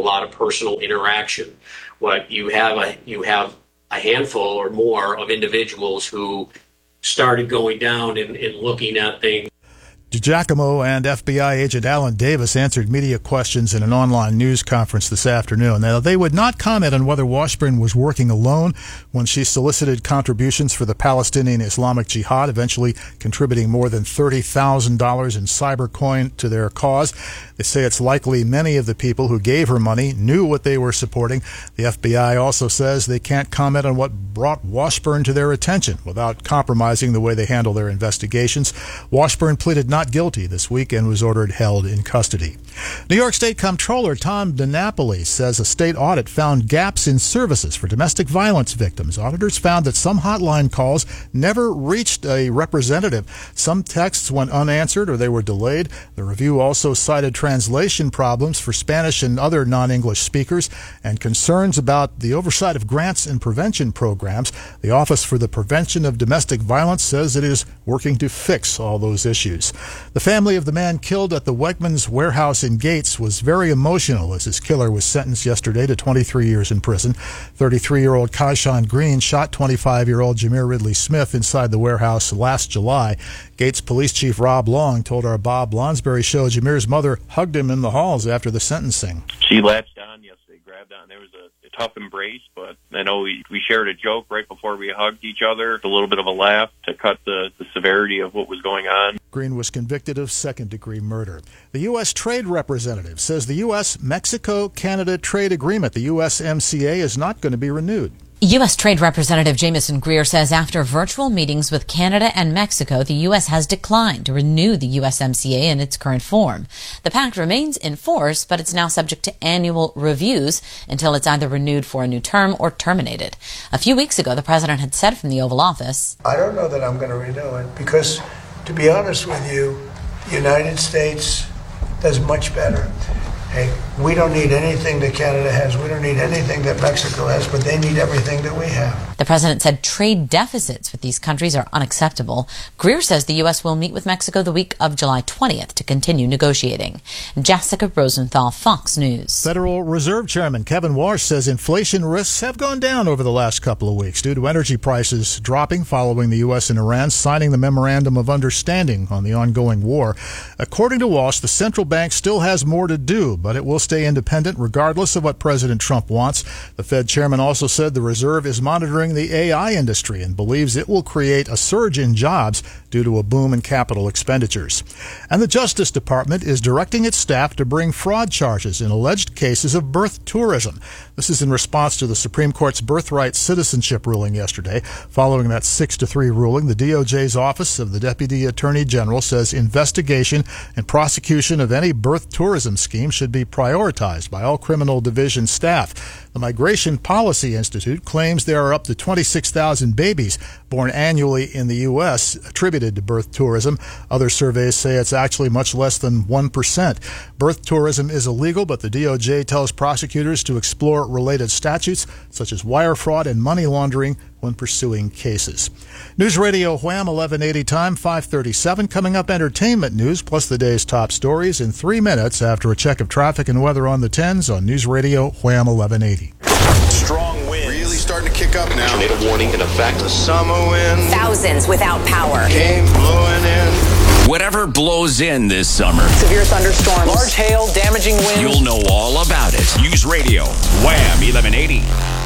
lot of personal interaction. What you have a handful or more of individuals who started going down and looking at things. DiGiacomo and FBI agent Alan Davis answered media questions in an online news conference this afternoon. Now, they would not comment on whether Washburn was working alone when she solicited contributions for the Palestinian Islamic Jihad, eventually contributing more than $30,000 in cybercoin to their cause. They say it's likely many of the people who gave her money knew what they were supporting. The FBI also says they can't comment on what brought Washburn to their attention without compromising the way they handle their investigations. Washburn pleaded not guilty this week and was ordered held in custody. New York State Comptroller Tom DiNapoli says a state audit found gaps in services for domestic violence victims. Auditors found that some hotline calls never reached a representative. Some texts went unanswered or they were delayed. The review also cited translation problems for Spanish and other non-English speakers and concerns about the oversight of grants and prevention programs. The Office for the Prevention of Domestic Violence says it is working to fix all those issues. The family of the man killed at the Wegmans warehouse in Gates was very emotional as his killer was sentenced yesterday to 23 years in prison. 33-year-old Kyshawn Green shot 25-year-old Jameer Ridley Smith inside the warehouse last July. Gates Police Chief Rob Long told our Bob Lonsberry show Jameer's mother hugged him in the halls after the sentencing. She latched on yesterday, grabbed on. There was a tough embrace, but I know we shared a joke right before we hugged each other, a little bit of a laugh to cut the severity of what was going on. Green was convicted of second-degree murder. The U.S. Trade Representative says the U.S.-Mexico-Canada trade agreement, the USMCA, is not going to be renewed. U.S. Trade Representative Jamieson Greer says after virtual meetings with Canada and Mexico, the U.S. has declined to renew the USMCA in its current form. The pact remains in force, but it's now subject to annual reviews until it's either renewed for a new term or terminated. A few weeks ago, the president had said from the Oval Office, I don't know that I'm going to renew it because, to be honest with you, the United States does much better. Hey, we don't need anything that Canada has. We don't need anything that Mexico has, but they need everything that we have. The president said trade deficits with these countries are unacceptable. Greer says the U.S. will meet with Mexico the week of July 20th to continue negotiating. Jessica Rosenthal, Fox News. Federal Reserve Chairman Kevin Warsh says inflation risks have gone down over the last couple of weeks due to energy prices dropping following the U.S. and Iran signing the Memorandum of Understanding on the ongoing war. According to Walsh, the central bank still has more to do, but it will stay independent regardless of what President Trump wants. The Fed chairman also said the Reserve is monitoring the AI industry and believes it will create a surge in jobs due to a boom in capital expenditures. And the Justice Department is directing its staff to bring fraud charges in alleged cases of birth tourism. This is in response to the Supreme Court's birthright citizenship ruling yesterday. Following that 6-3 ruling, the DOJ's Office of the Deputy Attorney General says investigation and prosecution of any birth tourism scheme should be prioritized by all criminal division staff. The Migration Policy Institute claims there are up to 26,000 babies born annually in the U.S. attributed to birth tourism. Other surveys say it's actually much less than 1%. Birth tourism is illegal, but the DOJ tells prosecutors to explore related statutes such as wire fraud and money laundering when pursuing cases. News Radio Wham, 1180 time, 5:37. Coming up, entertainment news plus the day's top stories in 3 minutes after a check of traffic and weather on the 10s on News Radio Wham 1180. Strong winds. Really starting to kick up now. Tornado warning in effect. The summer wind. Thousands without power. Came blowing in. Whatever blows in this summer. Severe thunderstorms. Large hail, damaging winds. You'll know all about it. News Radio Wham 1180.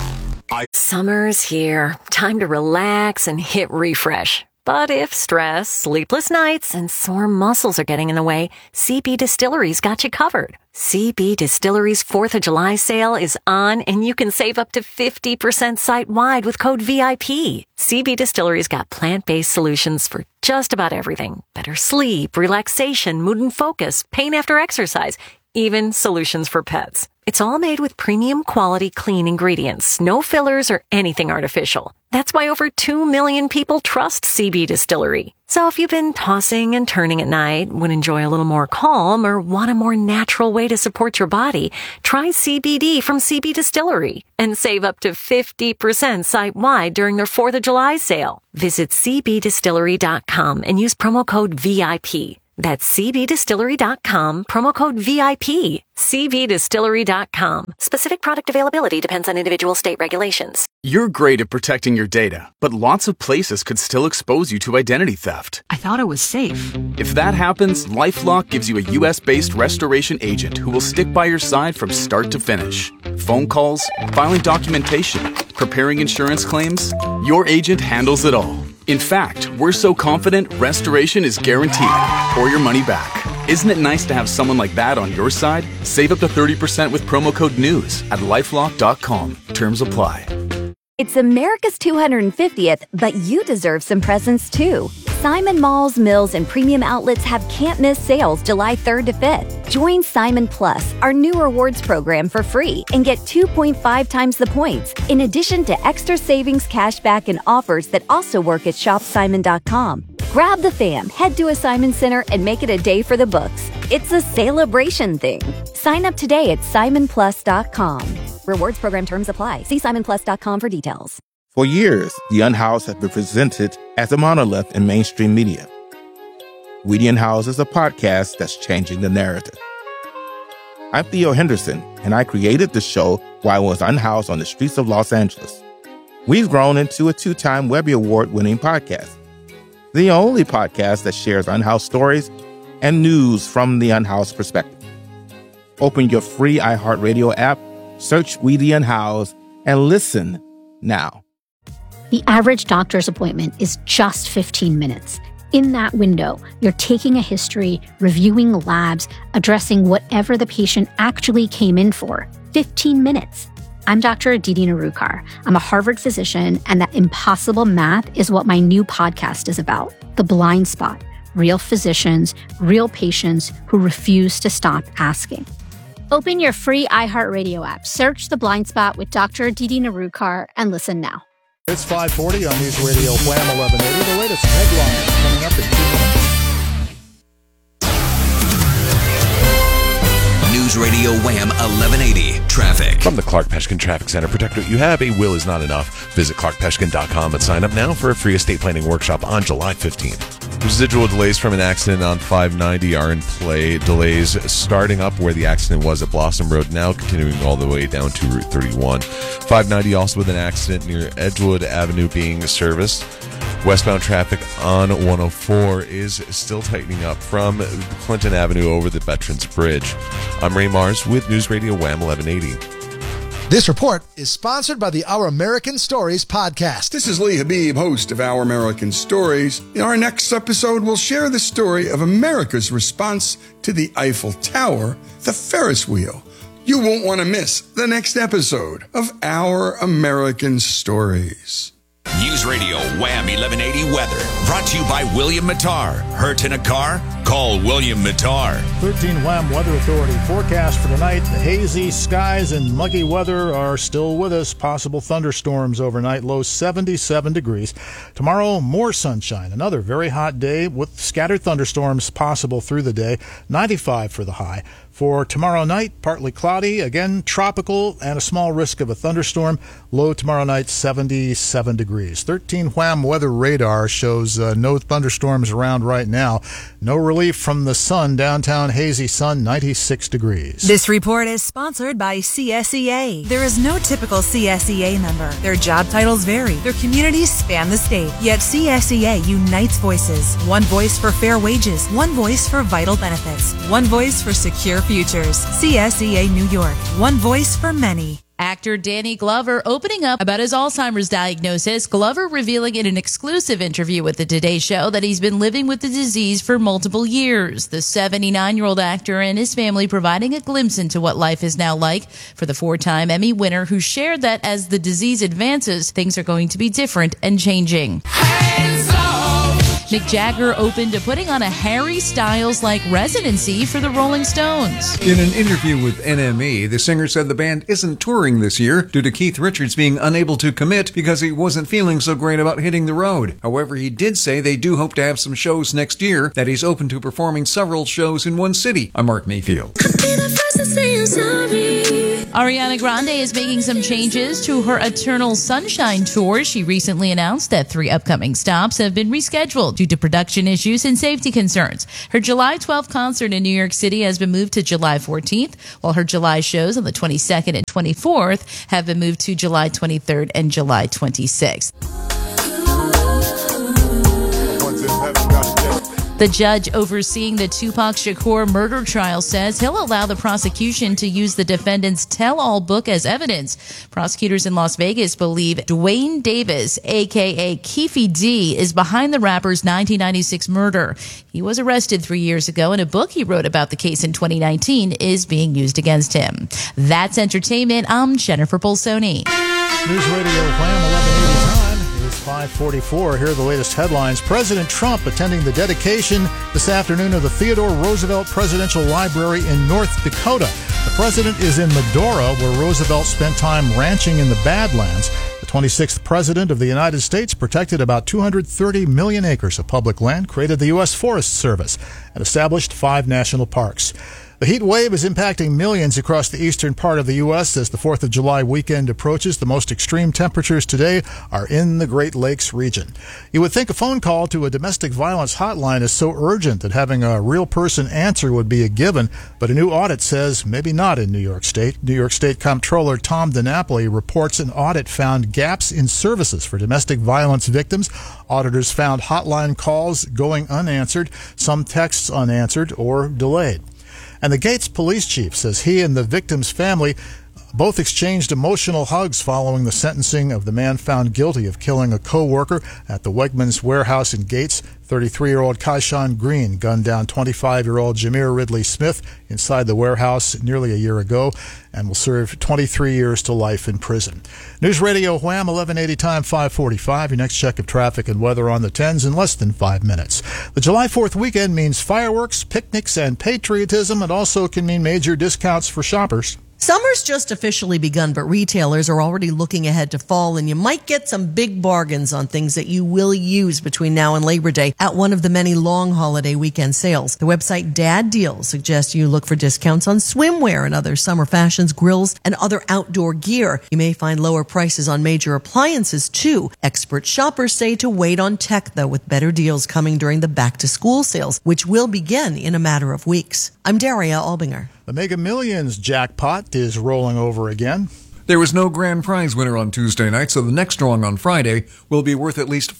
Summer's here. Time to relax and hit refresh. But if stress, sleepless nights, and sore muscles are getting in the way, CB Distillery's got you covered. CB Distillery's 4th of July sale is on, and you can save up to 50% site-wide with code VIP. CB Distillery's got plant-based solutions for just about everything. Better sleep, relaxation, mood and focus, pain after exercise, even solutions for pets. It's all made with premium quality clean ingredients, no fillers or anything artificial. That's why over 2 million people trust CB Distillery. So if you've been tossing and turning at night, would enjoy a little more calm, or want a more natural way to support your body, try CBD from CB Distillery and save up to 50% site-wide during their 4th of July sale. Visit cbdistillery.com and use promo code VIP. That's cbdistillery.com, promo code VIP. cbdistillery.com. Specific product availability depends on individual state regulations. You're great at protecting your data, but lots of places could still expose you to identity theft. I thought it was safe. If that happens, LifeLock gives you a U.S.-based restoration agent who will stick by your side from start to finish. Phone calls, filing documentation, preparing insurance claims, your agent handles it all. In fact, we're so confident restoration is guaranteed or your money back. Isn't it nice to have someone like that on your side? Save up to 30% with promo code NEWS at LifeLock.com. Terms apply. It's America's 250th, but you deserve some presents too. Simon Malls, Mills, and Premium Outlets have can't-miss sales July 3rd to 5th. Join Simon Plus, our new rewards program, for free and get 2.5 times the points, in addition to extra savings, cashback, and offers that also work at ShopSimon.com. Grab the fam, head to a Simon Center, and make it a day for the books. It's a celebration thing. Sign up today at SimonPlus.com. Rewards program terms apply. See SimonPlus.com for details. For years, the Unhoused have been presented as a monolith in mainstream media. We the Unhoused is a podcast that's changing the narrative. I'm Theo Henderson, and I created the show while I was unhoused on the streets of Los Angeles. We've grown into a 2-time Webby Award-winning podcast. The only podcast that shares unhoused stories and news from the unhoused perspective. Open your free iHeartRadio app, search We the Unhoused, and listen now. The average doctor's appointment is just 15 minutes. In that window, you're taking a history, reviewing labs, addressing whatever the patient actually came in for. 15 minutes. I'm Dr. Aditi Narukar. I'm a Harvard physician, and that impossible math is what my new podcast is about. The Blind Spot. Real physicians, real patients who refuse to stop asking. Open your free iHeartRadio app, search The Blind Spot with Dr. Aditi Narukar, and listen now. It's 5:40 on News Radio Wham 1180. The latest headlines coming up in 2 minutes. News Radio Wham 1180 Traffic. From the Clark Peshkin Traffic Center, protect what you have. A will is not enough. Visit clarkpeshkin.com and sign up now for a free estate planning workshop on July 15th. Residual delays from an accident on 590 are in play. Delays starting up where the accident was at Blossom Road, now continuing all the way down to Route 31. 590 also with an accident near Edgewood Avenue being serviced. Westbound traffic on 104 is still tightening up from Clinton Avenue over the Veterans Bridge. I'm Ray Mars with News Radio Wham 1180. This report is sponsored by the Our American Stories podcast. This is Lee Habib, host of Our American Stories. In our next episode, we'll share the story of America's response to the Eiffel Tower, the Ferris wheel. You won't want to miss the next episode of Our American Stories. News Radio Wham 1180 Weather, brought to you by William Mattar. Hurt in a car? Call William Mattar. 13 Wham Weather Authority forecast for tonight. The hazy skies and muggy weather are still with us. Possible thunderstorms overnight. Low 77 degrees. Tomorrow, more sunshine. Another very hot day with scattered thunderstorms possible through the day. 95 for the high. For tomorrow night, partly cloudy, again tropical, and a small risk of a thunderstorm. Low tomorrow night, 77 degrees. 13 Wham Weather Radar shows no thunderstorms around right now. No relief from the sun. Downtown hazy sun, 96 degrees. This report is sponsored by CSEA. There is no typical CSEA member. Their job titles vary. Their communities span the state. Yet CSEA unites voices. One voice for fair wages. One voice for vital benefits. One voice for secure futures. CSEA New York. One voice for many. Actor Danny Glover opening up about his Alzheimer's diagnosis. Glover revealing in an exclusive interview with the Today Show that he's been living with the disease for multiple years. The 79-year-old actor and his family providing a glimpse into what life is now like for the 4-time Emmy winner, who shared that as the disease advances, things are going to be different and changing. Mick Jagger opened to putting on a Harry Styles-like residency for the Rolling Stones. In an interview with NME, the singer said the band isn't touring this year due to Keith Richards being unable to commit because he wasn't feeling so great about hitting the road. However, he did say they do hope to have some shows next year, that he's open to performing several shows in one city. I'm Mark Mayfield. Ariana Grande is making some changes to her Eternal Sunshine tour. She recently announced that 3 upcoming stops have been rescheduled due to production issues and safety concerns. Her July 12th concert in New York City has been moved to July 14th, while her July shows on the 22nd and 24th have been moved to July 23rd and July 26th. The judge overseeing the Tupac Shakur murder trial says he'll allow the prosecution to use the defendant's tell-all book as evidence. Prosecutors in Las Vegas believe Dwayne Davis, a.k.a. Keefe D, is behind the rapper's 1996 murder. He was arrested 3 years ago, and a book he wrote about the case in 2019 is being used against him. That's entertainment. I'm Jennifer Bolsoni. News Radio Wham 1180 time. It's 5:44. Here are the latest headlines. President Trump attending the dedication this afternoon of the Theodore Roosevelt Presidential Library in North Dakota. The president is in Medora, where Roosevelt spent time ranching in the Badlands. The 26th president of the United States protected about 230 million acres of public land, created the U.S. Forest Service, and established 5 national parks. The heat wave is impacting millions across the eastern part of the U.S. as the 4th of July weekend approaches. The most extreme temperatures today are in the Great Lakes region. You would think a phone call to a domestic violence hotline is so urgent that having a real person answer would be a given, but a new audit says maybe not in New York State. New York State Comptroller Tom DiNapoli reports an audit found gaps in services for domestic violence victims. Auditors found hotline calls going unanswered, some texts unanswered or delayed. And the Gates police chief says he and the victim's family both exchanged emotional hugs following the sentencing of the man found guilty of killing a co-worker at the Wegmans warehouse in Gates. 33-year-old Kaishan Green gunned down 25-year-old Jameer Ridley Smith inside the warehouse nearly a year ago and will serve 23 years to life in prison. News Radio Wham 1180 time 5:45. Your next check of traffic and weather on the 10s in less than 5 minutes. The July 4th weekend means fireworks, picnics, and patriotism. It also can mean major discounts for shoppers. Summer's just officially begun, but retailers are already looking ahead to fall, and you might get some big bargains on things that you will use between now and Labor Day at one of the many long holiday weekend sales. The website Dad Deals suggests you look for discounts on swimwear and other summer fashions, grills, and other outdoor gear. You may find lower prices on major appliances, too. Expert shoppers say to wait on tech, though, with better deals coming during the back-to-school sales, which will begin in a matter of weeks. I'm Daria Albinger. The Mega Millions jackpot is rolling over again. There was no grand prize winner on Tuesday night, so the next drawing on Friday will be worth at least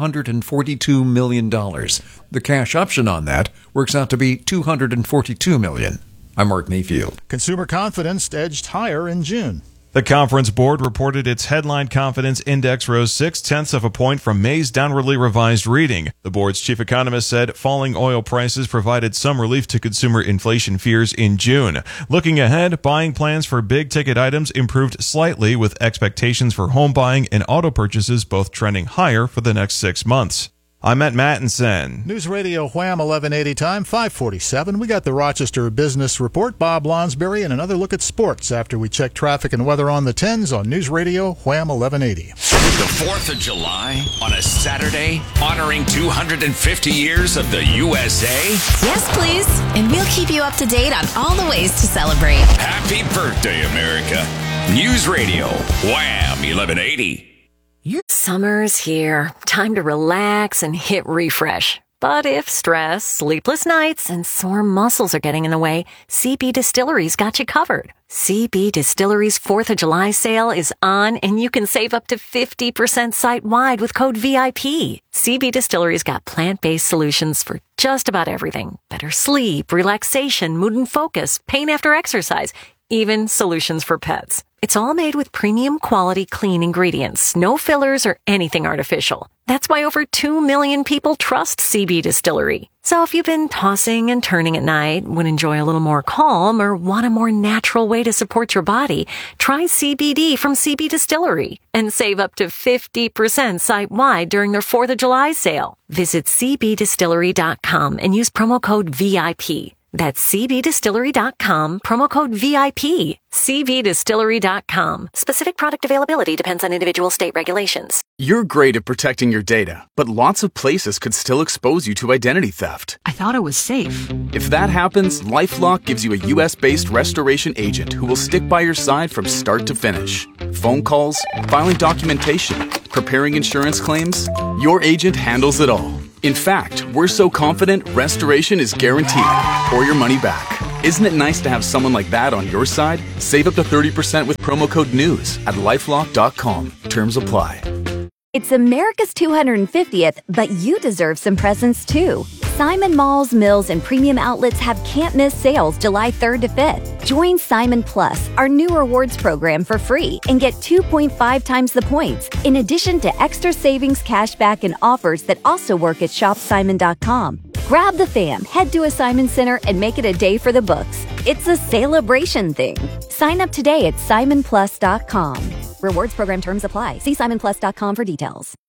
$542 million. The cash option on that works out to be $242 million. I'm Mark Mayfield. Consumer confidence edged higher in June. The Conference Board reported its headline confidence index rose 0.6 of a point from May's downwardly revised reading. The board's chief economist said falling oil prices provided some relief to consumer inflation fears in June. Looking ahead, buying plans for big-ticket items improved slightly, with expectations for home buying and auto purchases both trending higher for the next 6 months. I'm at Mattinson. News Radio Wham 1180 time 5:47. We got the Rochester Business Report, Bob Lonsberry, and another look at sports after we check traffic and weather on the 10s on News Radio Wham 1180. The 4th of July on a Saturday, honoring 250 years of the USA. Yes, please. And we'll keep you up to date on all the ways to celebrate. Happy birthday, America. News Radio Wham 1180. Summer's here. Time to relax and hit refresh. But if stress, sleepless nights, and sore muscles are getting in the way, CB Distillery's got you covered. CB Distillery's 4th of July sale is on, and you can save up to 50% site-wide with code VIP. CB Distillery's got plant-based solutions for just about everything. Better sleep, relaxation, mood and focus, pain after exercise, even solutions for pets. It's all made with premium quality clean ingredients, no fillers or anything artificial. That's why over 2 million people trust CB Distillery. So if you've been tossing and turning at night, would enjoy a little more calm, or want a more natural way to support your body, try CBD from CB Distillery and save up to 50% site-wide during their 4th of July sale. Visit cbdistillery.com and use promo code VIP. That's cbdistillery.com, promo code VIP. cbdistillery.com. Specific product availability depends on individual state regulations. You're great at protecting your data, but lots of places could still expose you to identity theft. I thought it was safe. If that happens, LifeLock gives you a U.S.-based restoration agent who will stick by your side from start to finish. Phone calls, filing documentation, preparing insurance claims, your agent handles it all. In fact, we're so confident restoration is guaranteed or your money back. Isn't it nice to have someone like that on your side? Save up to 30% with promo code NEWS at LifeLock.com. Terms apply. It's America's 250th, but you deserve some presents too. Simon Malls, Mills, and Premium Outlets have can't-miss sales July 3rd to 5th. Join Simon Plus, our new rewards program, for free and get 2.5 times the points, in addition to extra savings, cashback, and offers that also work at shopsimon.com. Grab the fam, head to a Simon Center, and make it a day for the books. It's a celebration thing. Sign up today at simonplus.com. Rewards program terms apply. See simonplus.com for details.